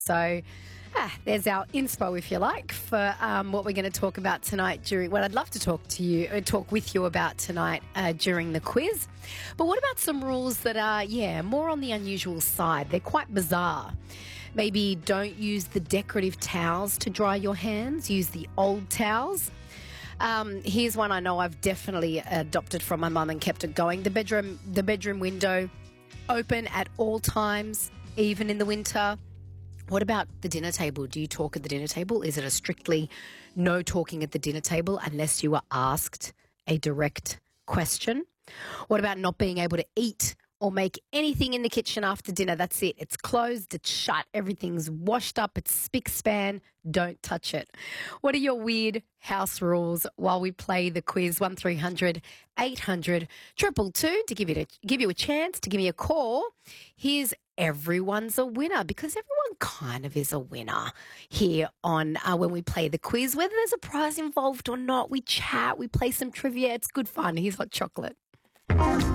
So there's our inspo, if you like, for what we're going to talk about tonight what I'd love to talk with you about tonight during the quiz. But what about some rules that are, more on the unusual side? They're quite bizarre. Maybe don't use the decorative towels to dry your hands. Use the old towels. Here's one I know I've definitely adopted from my mum and kept it going. The bedroom window open at all times, even in the winter. What about the dinner table? Do you talk at the dinner table? Is it a strictly no talking at the dinner table unless you are asked a direct question? What about not being able to eat or make anything in the kitchen after dinner? That's it. It's closed, it's shut, everything's washed up, it's spick span. Don't touch it. What are your weird house rules while we play the quiz? 1300 800 222 to give you a chance to give me a call. Here's Everyone's a Winner, because everyone kind of is a winner here on when we play the quiz. Whether there's a prize involved or not, we chat, we play some trivia. It's good fun. Here's Hot Chocolate.